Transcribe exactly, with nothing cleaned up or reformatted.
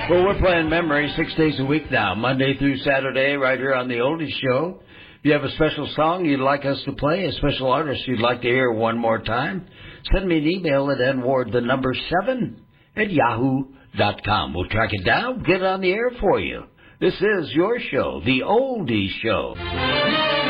Well, we're playing memory six days a week now, Monday through Saturday, right here on the Oldies Show. If you have a special song you'd like us to play, a special artist you'd like to hear one more time, send me an email at n ward the number seven at yahoo dot com. We'll track it down, get it on the air for you. This is your show, the Oldies Show.